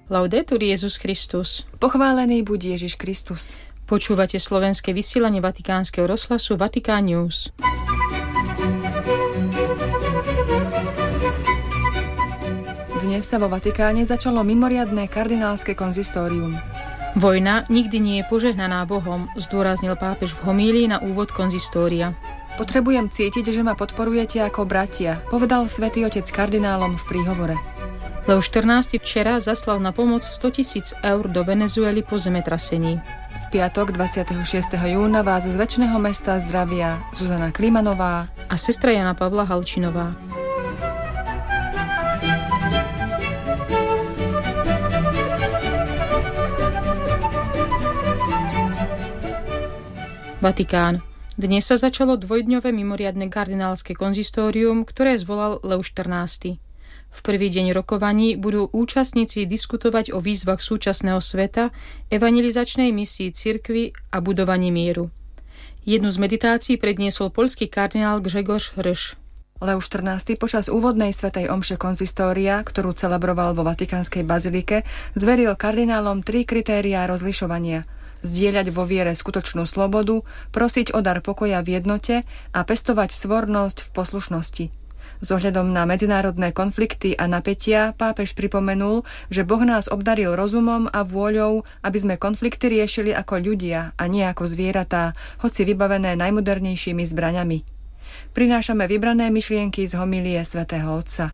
Laudetur Jesus Christus. Pochválený buď Ježiš Kristus. Počúvate slovenské vysielanie Vatikánskeho rozhlasu Vatikán News. Dnes sa vo Vatikáne začalo mimoriadne kardinálske konzistórium. Vojna nikdy nie je požehnaná Bohom, zdôraznil pápež v homílii na úvod konzistória. Potrebujem cítiť, že ma podporujete ako bratia, povedal svätý otec kardinálom v príhovore. Leo XIV včera zaslal na pomoc 100 000 eur do Venezuely po zemetrasení. V piatok 26. júna vás z Večného mesta zdravia Zuzana Klimanová a sestra Jana Pavla Halčinová. Vatikán. Dnes sa začalo dvojdňové mimoriadne kardinálske konzistórium, ktoré zvolal Leo XIV. V prvý deň rokovaní budú účastníci diskutovať o výzvach súčasného sveta, evangelizačnej misii cirkvi a budovaní mieru. Jednu z meditácií predniesol poľský kardinál Grzegorz Hrš. Leo XIV počas úvodnej svätej omše konzistória, ktorú celebroval vo Vatikánskej bazilike, zveril kardinálom 3 kritériá rozlišovania: zdieľať vo viere skutočnú slobodu, prosiť o dar pokoja v jednote a pestovať svornosť v poslušnosti. S ohľadom na medzinárodné konflikty a napätia pápež pripomenul, že Boh nás obdaril rozumom a vôľou, aby sme konflikty riešili ako ľudia a nie ako zvieratá, hoci vybavené najmodernejšími zbraňami. Prinášame vybrané myšlienky z homílie svätého Otca.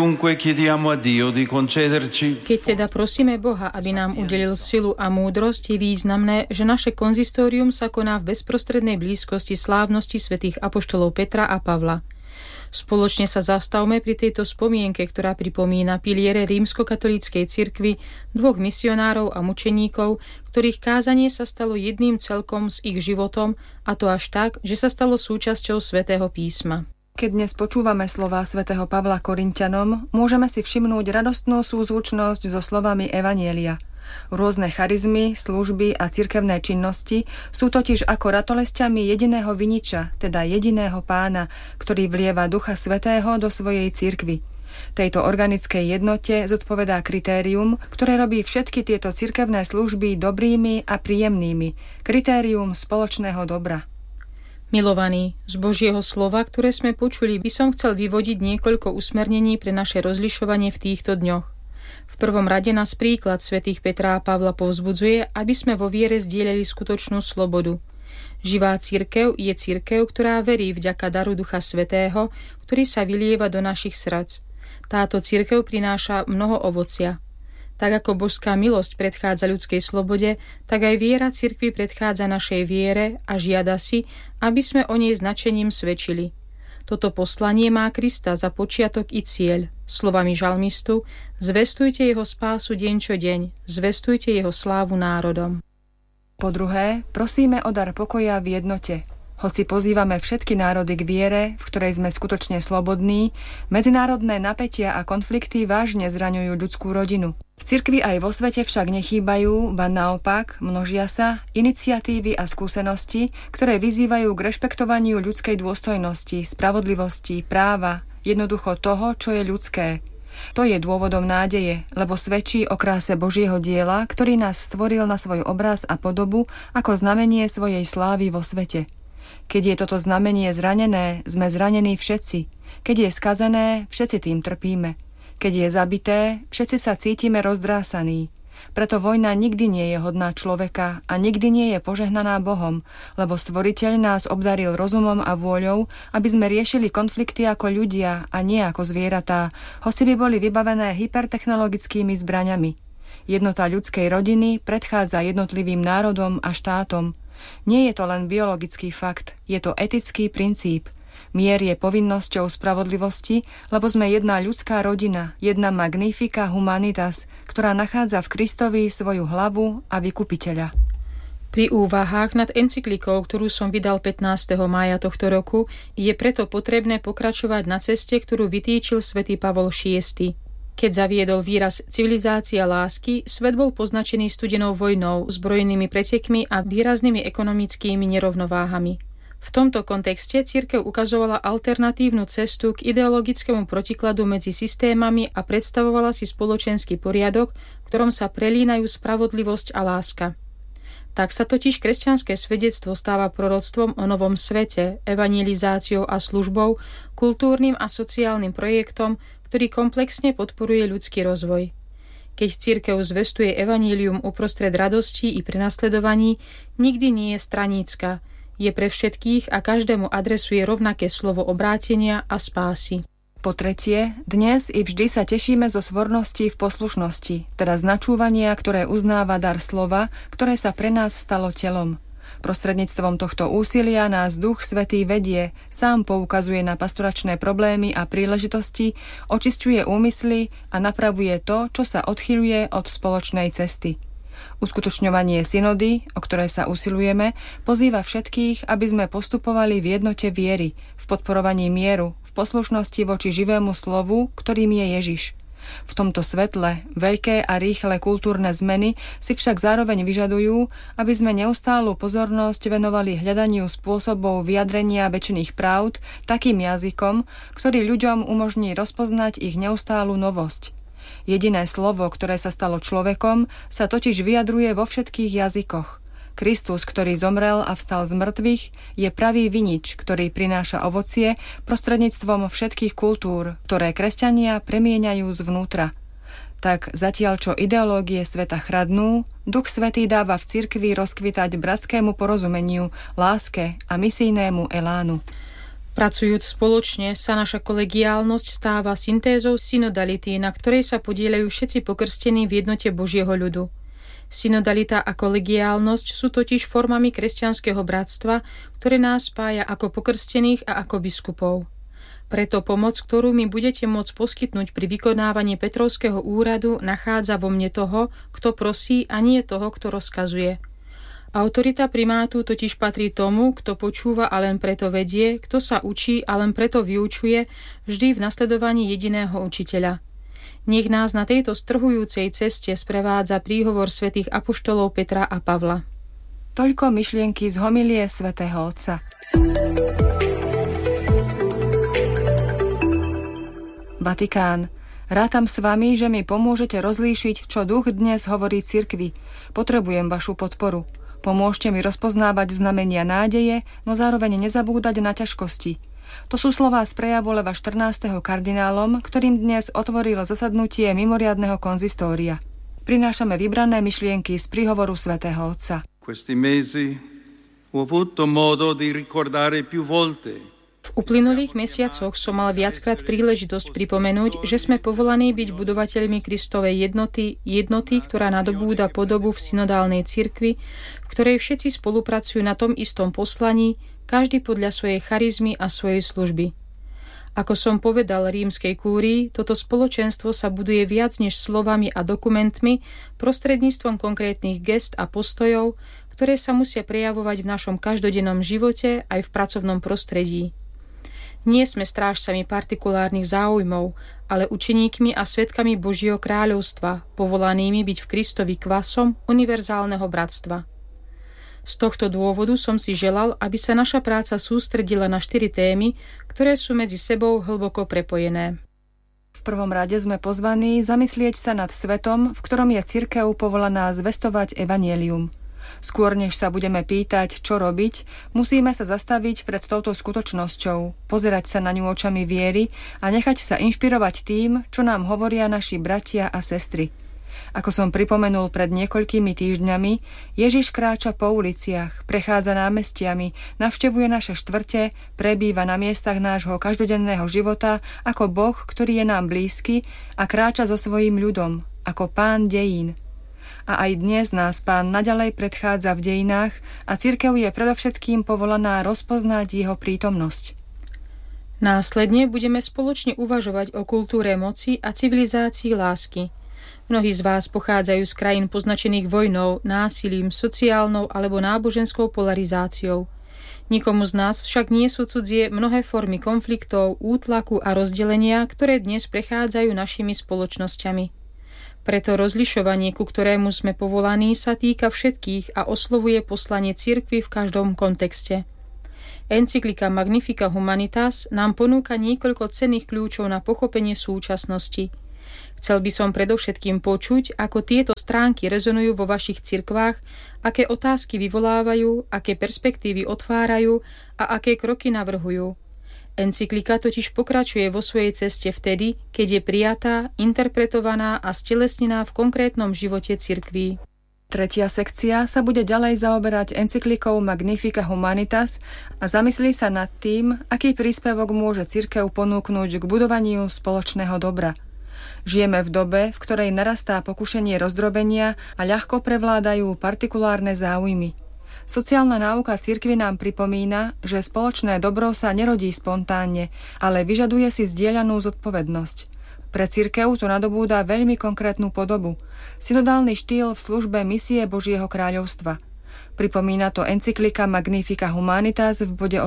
Keď teda prosíme Boha, aby nám udelil silu a múdrosť, je významné, že naše konzistórium sa koná v bezprostrednej blízkosti slávnosti svätých apoštolov Petra a Pavla. Spoločne sa zastavme pri tejto spomienke, ktorá pripomína piliere rímskokatolíckej cirkvi, 2 misionárov a mučeníkov, ktorých kázanie sa stalo jedným celkom s ich životom, a to až tak, že sa stalo súčasťou Svätého písma. Keď dnes počúvame slová svätého Pavla Korinťanom, môžeme si všimnúť radostnú súzvučnosť so slovami Evanjelia. Rôzne charizmy, služby a cirkevné činnosti sú totiž ako ratolesťami jediného viniča, teda jediného Pána, ktorý vlieva Ducha Svätého do svojej cirkvi. Tejto organickej jednote zodpovedá kritérium, ktoré robí všetky tieto cirkevné služby dobrými a príjemnými. Kritérium spoločného dobra. Milovaní, z Božieho slova, ktoré sme počuli, by som chcel vyvodiť niekoľko usmernení pre naše rozlišovanie v týchto dňoch. V prvom rade nás príklad svätých Petra a Pavla povzbudzuje, aby sme vo viere zdieľali skutočnú slobodu. Živá cirkev je cirkev, ktorá verí vďaka daru Ducha Svätého, ktorý sa vylieva do našich srdc. Táto cirkev prináša mnoho ovocia. Tak ako božská milosť predchádza ľudskej slobode, tak aj viera cirkvi predchádza našej viere a žiada si, aby sme o nej značením svedčili. Toto poslanie má Krista za počiatok i cieľ. Slovami žalmistu: zvestujte jeho spásu deň čo deň, zvestujte jeho slávu národom. Po druhé, prosíme o dar pokoja v jednote. Hoci pozývame všetky národy k viere, v ktorej sme skutočne slobodní, medzinárodné napätia a konflikty vážne zraňujú ľudskú rodinu. V cirkvi aj vo svete však nechýbajú, ba naopak, množia sa iniciatívy a skúsenosti, ktoré vyzývajú k rešpektovaniu ľudskej dôstojnosti, spravodlivosti, práva, jednoducho toho, čo je ľudské. To je dôvodom nádeje, lebo svedčí o kráse Božieho diela, ktorý nás stvoril na svoj obraz a podobu ako znamenie svojej slávy vo svete. Keď je toto znamenie zranené, sme zranení všetci. Keď je skazené, všetci tým trpíme. Keď je zabité, všetci sa cítime rozdrásaní. Preto vojna nikdy nie je hodná človeka a nikdy nie je požehnaná Bohom, lebo Stvoriteľ nás obdaril rozumom a vôľou, aby sme riešili konflikty ako ľudia a nie ako zvieratá, hoci by boli vybavené hypertechnologickými zbraňami. Jednota ľudskej rodiny predchádza jednotlivým národom a štátom. Nie je to len biologický fakt, je to etický princíp. Mier je povinnosťou spravodlivosti, lebo sme jedna ľudská rodina, jedna magnifica humanitas, ktorá nachádza v Kristovi svoju hlavu a vykupiteľa. Pri úvahách nad encyklikou, ktorú som vydal 15. mája tohto roku, je preto potrebné pokračovať na ceste, ktorú vytýčil svätý Pavol VI. Keď zaviedol výraz civilizácia lásky, svet bol poznačený studenou vojnou, zbrojenými pretekmi a výraznými ekonomickými nerovnováhami. V V tomto kontexte cirkev ukazovala alternatívnu cestu k ideologickému protikladu medzi systémami a predstavovala si spoločenský poriadok, v ktorom sa prelínajú spravodlivosť a láska. Tak sa totiž kresťanské svedectvo stáva proroctvom o novom svete, evangelizáciou a službou, kultúrnym a sociálnym projektom, ktorý komplexne podporuje ľudský rozvoj. Keď cirkev zvestuje evanjelium uprostred radosti i prenasledovaní, nikdy nie je stranícka, je pre všetkých a každému adresuje rovnaké slovo obrátenia a spásy. Po tretie, dnes i vždy sa tešíme zo svornosti v poslušnosti, teda z načúvania, ktoré uznáva dar slova, ktoré sa pre nás stalo telom. Prostredníctvom tohto úsilia nás Duch Svätý vedie, sám poukazuje na pastoračné problémy a príležitosti, očisťuje úmysly a napravuje to, čo sa odchyľuje od spoločnej cesty. Uskutočňovanie synody, o ktoré sa usilujeme, pozýva všetkých, aby sme postupovali v jednote viery, v podporovaní mieru, v poslušnosti voči živému slovu, ktorým je Ježiš. V tomto svetle veľké a rýchle kultúrne zmeny si však zároveň vyžadujú, aby sme neustálu pozornosť venovali hľadaniu spôsobov vyjadrenia večných pravd takým jazykom, ktorý ľuďom umožní rozpoznať ich neustálu novosť. Jediné slovo, ktoré sa stalo človekom, sa totiž vyjadruje vo všetkých jazykoch. Kristus, ktorý zomrel a vstal z mŕtvych, je pravý vinič, ktorý prináša ovocie prostredníctvom všetkých kultúr, ktoré kresťania premieňajú zvnútra. Tak zatiaľ, čo ideológie sveta chradnú, Duch Svätý dáva v cirkvi rozkvitať bratskému porozumeniu, láske a misijnému elánu. Pracujúc spoločne sa naša kolegiálnosť stáva syntézou synodality, na ktorej sa podieľajú všetci pokrstení v jednote Božieho ľudu. Synodalita a kolegiálnosť sú totiž formami kresťanského bratstva, ktoré nás spája ako pokrstených a ako biskupov. Preto pomoc, ktorú mi budete môcť poskytnúť pri vykonávaní Petrovského úradu, nachádza vo mne toho, kto prosí, a nie toho, kto rozkazuje. Autorita primátu totiž patrí tomu, kto počúva a len preto vedie, kto sa učí a len preto vyučuje, vždy v nasledovaní jediného učiteľa. Nech nás na tejto strhujúcej ceste sprevádza príhovor svätých apoštolov Petra a Pavla. Toľko myšlienky z homilie svätého Otca. Vatikán. Rátam s vami, že mi pomôžete rozlíšiť, čo duch dnes hovorí cirkvi. Potrebujem vašu podporu. Pomôžte mi rozpoznávať znamenia nádeje, no zároveň nezabúdať na ťažkosti. To sú slová z prejavu Leva 14. kardinálom, ktorým dnes otvoril zasadnutie mimoriadneho konzistória. Prinášame vybrané myšlienky z príhovoru svätého Otca. Questi mesi ho avuto modo di ricordare più volte. V uplynulých mesiacoch som mal viackrát príležitosť pripomenúť, že sme povolaní byť budovateľmi Kristovej jednoty, ktorá nadobúda podobu v synodálnej cirkvi, v ktorej všetci spolupracujú na tom istom poslaní, každý podľa svojej charizmy a svojej služby. Ako som povedal rímskej kúrii, toto spoločenstvo sa buduje viac než slovami a dokumentmi, prostredníctvom konkrétnych gest a postojov, ktoré sa musia prejavovať v našom každodennom živote aj v pracovnom prostredí. Nie sme strážcami partikulárnych záujmov, ale učeníkmi a svedkami Božieho kráľovstva, povolanými byť v Kristovi kvasom univerzálneho bratstva. Z tohto dôvodu som si želal, aby sa naša práca sústredila na 4 témy, ktoré sú medzi sebou hlboko prepojené. V prvom rade sme pozvaní zamyslieť sa nad svetom, v ktorom je cirkev povolaná zvestovať evanjelium. Skôr než sa budeme pýtať, čo robiť, musíme sa zastaviť pred touto skutočnosťou, pozerať sa na ňu očami viery a nechať sa inšpirovať tým, čo nám hovoria naši bratia a sestry. Ako som pripomenul pred niekoľkými týždňami, Ježiš kráča po uliciach, prechádza námestiami, navštevuje naše štvrte, prebýva na miestach nášho každodenného života ako Boh, ktorý je nám blízky a kráča so svojím ľudom, ako Pán dejín. A aj dnes nás Pán naďalej predchádza v dejinách a cirkev je predovšetkým povolaná rozpoznať jeho prítomnosť. Následne budeme spoločne uvažovať o kultúre moci a civilizácii lásky. Mnohí z vás pochádzajú z krajín poznačených vojnou, násilím, sociálnou alebo náboženskou polarizáciou. Nikomu z nás však nie sú cudzie mnohé formy konfliktov, útlaku a rozdelenia, ktoré dnes prechádzajú našimi spoločnosťami. Preto rozlišovanie, ku ktorému sme povolaní, sa týka všetkých a oslovuje poslanie cirkvi v každom kontexte. Encyklika Magnificat Humanitas nám ponúka niekoľko cenných kľúčov na pochopenie súčasnosti. Chcel by som predovšetkým počuť, ako tieto stránky rezonujú vo vašich cirkvách, aké otázky vyvolávajú, aké perspektívy otvárajú a aké kroky navrhujú. Encyklika totiž pokračuje vo svojej ceste vtedy, keď je prijatá, interpretovaná a stelesnená v konkrétnom živote cirkví. Tretia sekcia sa bude ďalej zaoberať encyklikou Magnificat Humanitas a zamyslí sa nad tým, aký príspevok môže cirkev ponúknuť k budovaniu spoločného dobra. Žijeme v dobe, v ktorej narastá pokušenie rozdrobenia a ľahko prevládajú partikulárne záujmy. Sociálna náuka cirkvi nám pripomína, že spoločné dobro sa nerodí spontánne, ale vyžaduje si zdieľanú zodpovednosť. Pre cirkev to nadobúda veľmi konkrétnu podobu. Synodálny štýl v službe misie Božieho kráľovstva. Pripomína to encyklika Magnificat Humanitas v bode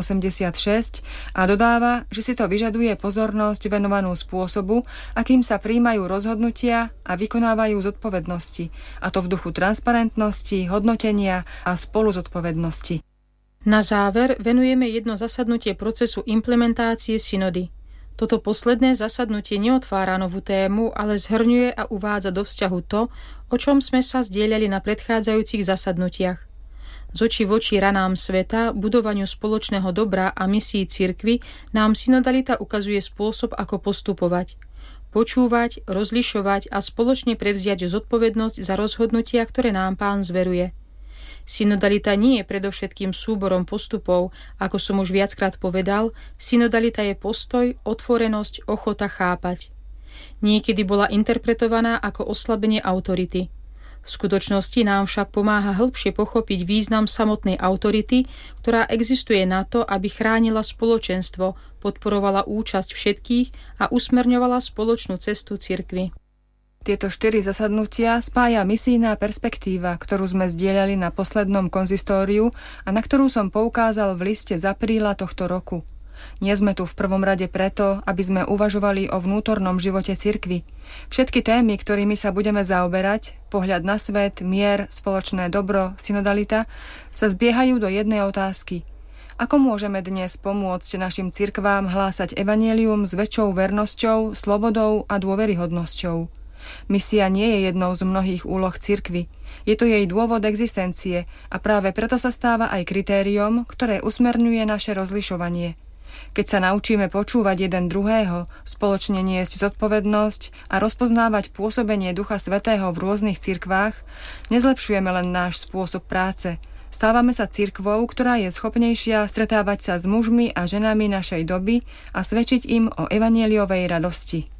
86 a dodáva, že si to vyžaduje pozornosť venovanú spôsobu, akým sa prijímajú rozhodnutia a vykonávajú zodpovednosti, a to v duchu transparentnosti, hodnotenia a spoluzodpovednosti. Na záver venujeme jedno zasadnutie procesu implementácie synody. Toto posledné zasadnutie neotvára novú tému, ale zhrňuje a uvádza do vzťahu to, o čom sme sa zdieľali na predchádzajúcich zasadnutiach. Z očí v oči ranám sveta, budovaniu spoločného dobra a misii cirkvi nám synodalita ukazuje spôsob, ako postupovať. Počúvať, rozlišovať a spoločne prevziať zodpovednosť za rozhodnutia, ktoré nám Pán zveruje. Synodalita nie je predovšetkým súborom postupov, ako som už viackrát povedal, synodalita je postoj, otvorenosť, ochota chápať. Niekedy bola interpretovaná ako oslabenie autority. V skutočnosti nám však pomáha hĺbšie pochopiť význam samotnej autority, ktorá existuje na to, aby chránila spoločenstvo, podporovala účasť všetkých a usmerňovala spoločnú cestu cirkvi. Tieto 4 zasadnutia spája misijná perspektíva, ktorú sme zdieľali na poslednom konzistóriu a na ktorú som poukázal v liste z apríla tohto roku. Nie sme tu v prvom rade preto, aby sme uvažovali o vnútornom živote cirkvi. Všetky témy, ktorými sa budeme zaoberať, pohľad na svet, mier, spoločné dobro, synodalita, sa zbiehajú do jednej otázky. Ako môžeme dnes pomôcť našim cirkvám hlásať evanjelium s väčšou vernosťou, slobodou a dôveryhodnosťou? Misia nie je jednou z mnohých úloh cirkvi. Je to jej dôvod existencie a práve preto sa stáva aj kritériom, ktoré usmerňuje naše rozlišovanie. Keď sa naučíme počúvať jeden druhého, spoločne niesť zodpovednosť a rozpoznávať pôsobenie Ducha Svätého v rôznych cirkvách, nezlepšujeme len náš spôsob práce. Stávame sa cirkvou, ktorá je schopnejšia stretávať sa s mužmi a ženami našej doby a svedčiť im o evanjeliovej radosti.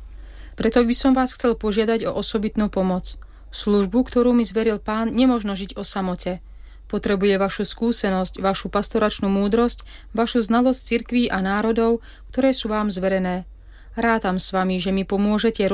Preto by som vás chcel požiadať o osobitnú pomoc. Službu, ktorú mi zveril Pán, nemožno žiť o samote. Potrebuje vašu skúsenosť, vašu pastoračnú múdrosť, vašu znalosť cirkví a národov, ktoré sú vám zverené. Rátam s vami, že mi pomôžete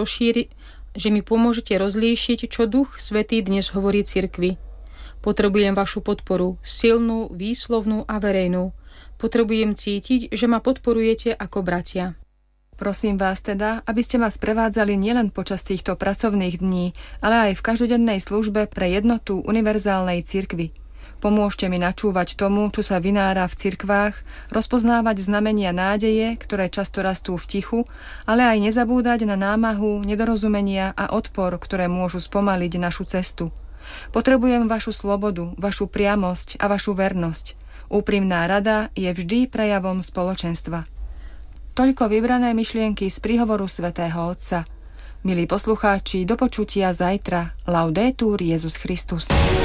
rozlíšiť, čo Duch Svätý dnes hovorí cirkvi. Potrebujem vašu podporu, silnú, výslovnú a verejnú. Potrebujem cítiť, že ma podporujete ako bratia. Prosím vás teda, aby ste ma sprevádzali nielen počas týchto pracovných dní, ale aj v každodennej službe pre jednotu univerzálnej cirkvi. Pomôžte mi načúvať tomu, čo sa vynára v cirkvách, rozpoznávať znamenia nádeje, ktoré často rastú v tichu, ale aj nezabúdať na námahu, nedorozumenia a odpor, ktoré môžu spomaliť našu cestu. Potrebujem vašu slobodu, vašu priamosť a vašu vernosť. Úprimná rada je vždy prejavom spoločenstva. Toľko vybrané myšlienky z príhovoru svätého Otca. Milí poslucháči, do počutia zajtra. Laudetur Jesus Christus.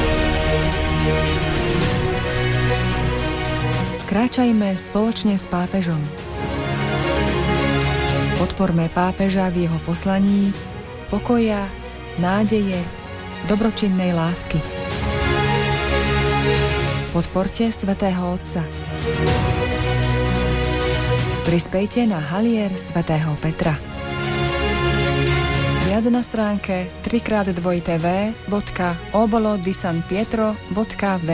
Kráčajme spoločne s pápežom. Podporme pápeža v jeho poslaní pokoja, nádeje, dobročinnej lásky. Podporte svätého Otca. Prispejte na halier svätého Petra. Viac na stránke www.obolodisanpietro.v